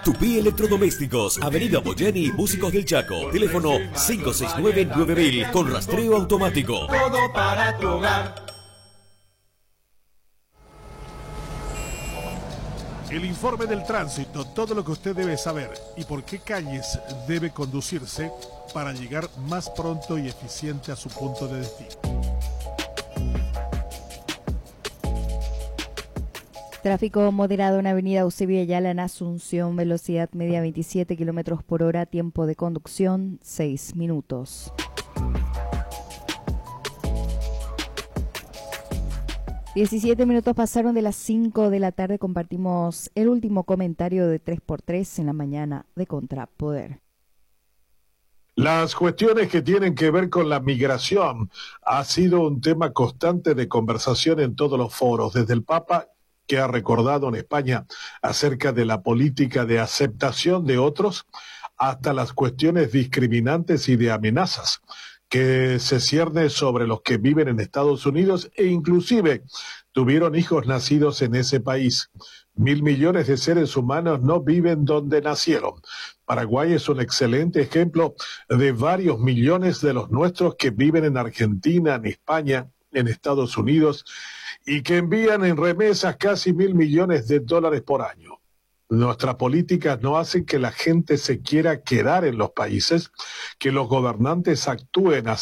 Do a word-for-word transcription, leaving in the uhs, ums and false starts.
Tupí Electrodomésticos, Avenida Boyani, Músicos del Chaco. Teléfono cinco seis nueve nueve mil con rastreo automático. Todo para tu hogar. El informe del tránsito, todo lo que usted debe saber y por qué calles debe conducirse para llegar más pronto y eficiente a su punto de destino. Tráfico moderado en Avenida Eusebio Ayala en Asunción, velocidad media veintisiete kilómetros por hora, tiempo de conducción seis minutos. diecisiete minutos pasaron de las cinco de la tarde, compartimos el último comentario de tres por tres en la mañana de Contrapoder. Las cuestiones que tienen que ver con la migración ha sido un tema constante de conversación en todos los foros, desde el Papa, que ha recordado en España acerca de la política de aceptación de otros, hasta las cuestiones discriminantes y de amenazas que se cierne sobre los que viven en Estados Unidos e inclusive tuvieron hijos nacidos en ese país. Mil millones de seres humanos no viven donde nacieron. Paraguay es un excelente ejemplo de varios millones de los nuestros que viven en Argentina, en España, en Estados Unidos, y que envían en remesas casi mil millones de dólares por año. Nuestras políticas no hacen que la gente se quiera quedar en los países, que los gobernantes actúen así.